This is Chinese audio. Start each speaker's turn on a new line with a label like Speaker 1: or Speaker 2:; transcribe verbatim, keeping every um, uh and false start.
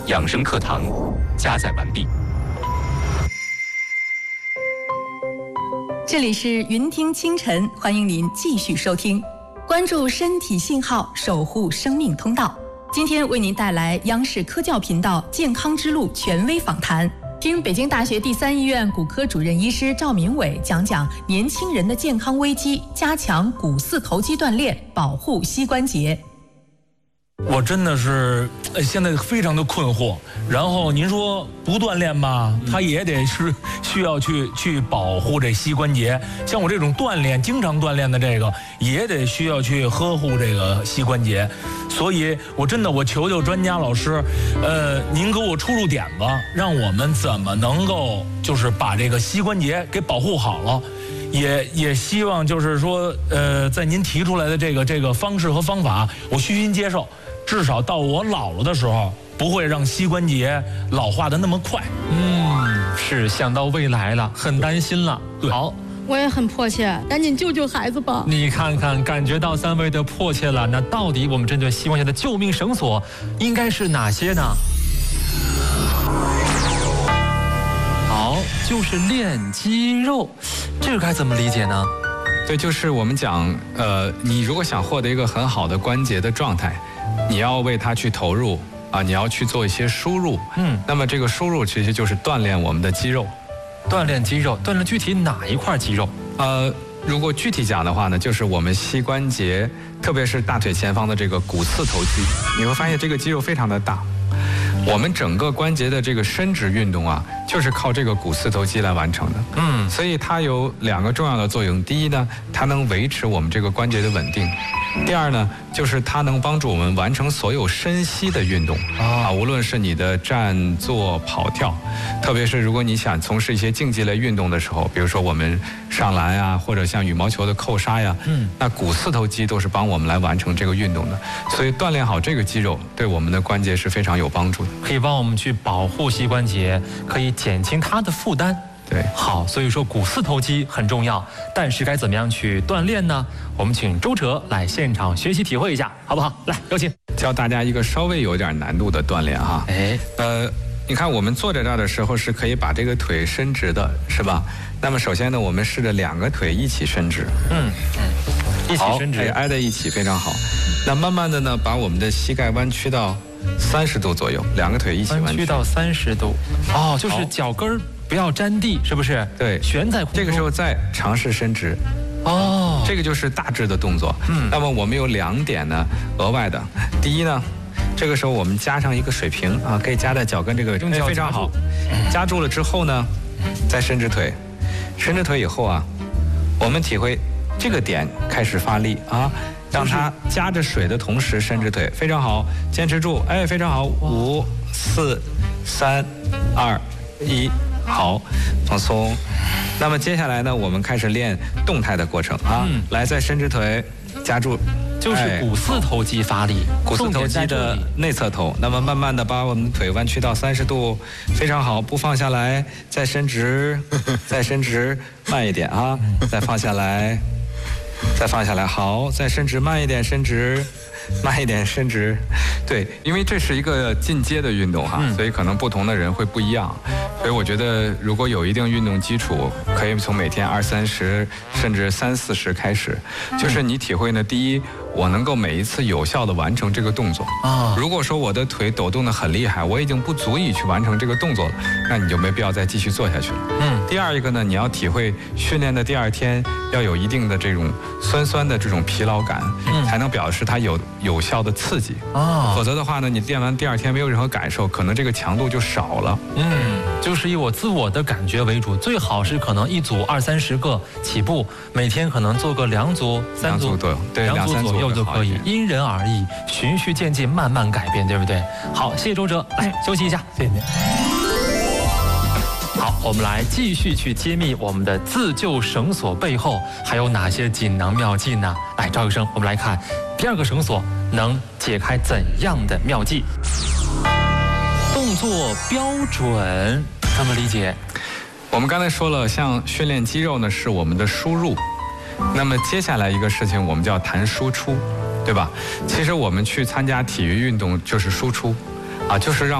Speaker 1: 养生课堂加载完毕。
Speaker 2: 这里是云听清晨，欢迎您继续收听，关注身体信号，守护生命通道。今天为您带来央视科教频道健康之路权威访谈，听北京大学第三医院骨科主任医师赵明伟讲讲年轻人的健康危机，加强股四头肌锻炼，保护膝关节。
Speaker 3: 我真的是现在非常的困惑，然后您说不锻炼吧，他也得是需要去去保护这膝关节，像我这种锻炼经常锻炼的这个也得需要去呵护这个膝关节，所以我真的我求求专家老师，呃，您给我出出点子，让我们怎么能够就是把这个膝关节给保护好了。也也希望就是说，呃，在您提出来的这个这个方式和方法，我虚心接受，至少到我老了的时候，不会让膝关节老化的那么快。
Speaker 4: 嗯，是想到未来了，很担心了。好，
Speaker 5: 我也很迫切，赶紧救救孩子吧！
Speaker 4: 你看看，感觉到三位的迫切了，那到底我们针对膝关节的救命绳索应该是哪些呢？好，就是练肌肉，这个该怎么理解呢？
Speaker 6: 对，就是我们讲，呃，你如果想获得一个很好的关节的状态，你要为它去投入啊，你要去做一些输入，嗯，那么这个输入其实就是锻炼我们的肌肉，
Speaker 4: 锻炼肌肉，锻炼具体哪一块肌肉？
Speaker 6: 呃，如果具体讲的话呢，就是我们膝关节，特别是大腿前方的这个股四头肌，你会发现这个肌肉非常的大。我们整个关节的这个伸直运动啊，就是靠这个股四头肌来完成的。嗯，所以它有两个重要的作用。第一呢，它能维持我们这个关节的稳定；第二呢，就是它能帮助我们完成所有伸膝的运动啊，无论是你的站、坐、跑、跳，特别是如果你想从事一些竞技类运动的时候，比如说我们上篮啊，或者像羽毛球的扣杀呀，嗯，那股四头肌都是帮我们来完成这个运动的。所以锻炼好这个肌肉，对我们的关节是非常有帮助的。
Speaker 4: 可以帮我们去保护膝关节，可以减轻它的负担。
Speaker 6: 对，
Speaker 4: 好，所以说股四头肌很重要，但是该怎么样去锻炼呢？我们请周哲来现场学习体会一下，好不好？来，有请。
Speaker 6: 教大家一个稍微有点难度的锻炼哈。哎，呃，你看我们坐在这儿的时候是可以把这个腿伸直的，是吧？那么首先呢，我们试着两个腿一起伸直。嗯嗯，一起伸直，挨在一起，非常好。那慢慢的呢，把我们的膝盖弯曲到三十度左右，两个腿一起弯曲。
Speaker 4: 弯曲到三十度。哦，就是脚跟儿不要沾地，是不是？
Speaker 6: 对，
Speaker 4: 悬在空中。
Speaker 6: 这个时候再尝试伸直。哦，这个就是大致的动作。嗯，那么我们有两点呢，额外的。第一呢，这个时候我们加上一个水平啊，可以加在脚跟这个，哎，非常好。夹住了之后呢，再伸直腿，伸直腿以后啊，我们体会这个点开始发力啊。让它夹着水的同时伸直腿，非常好，坚持住，哎，非常好，五、四、三、二、一，好，放松。那么接下来呢，我们开始练动态的过程啊，嗯、来，再伸直腿，夹住，
Speaker 4: 就是股四头肌发力，
Speaker 6: 股四头肌的内侧头。那么慢慢的把我们的腿弯曲到三十度，非常好，不放下来，再伸直，再伸直，慢一点啊，再放下来。再放下来，好，再伸直，慢一点伸直，慢一点伸直。对，因为这是一个进阶的运动哈，嗯、所以可能不同的人会不一样。所以我觉得，如果有一定运动基础，可以从每天二三十甚至三四十开始，就是你体会呢，第一，我能够每一次有效的完成这个动作啊。如果说我的腿抖动的很厉害，我已经不足以去完成这个动作了，那你就没必要再继续做下去了。嗯。第二一个呢，你要体会训练的第二天要有一定的这种酸酸的这种疲劳感，嗯、才能表示它有有效的刺激啊。否则的话呢，你练完第二天没有任何感受，可能这个强度就少了。
Speaker 4: 嗯，就是以我自我的感觉为主，最好是可能一组二三十个起步，每天可能做个两组、三组，
Speaker 6: 对，
Speaker 4: 两组左右就可以，因人而异，循序渐进，慢慢改变，对不对？好，谢谢周哲，来休息一下，谢谢您。好，我们来继续去揭秘我们的自救绳索背后还有哪些锦囊妙计呢？来，赵医生，我们来看第二个绳索能解开怎样的妙计？动作标准怎么理解？
Speaker 6: 我们刚才说了，像训练肌肉呢是我们的输入，那么接下来一个事情我们叫谈输出，对吧？其实我们去参加体育运动就是输出，啊，就是让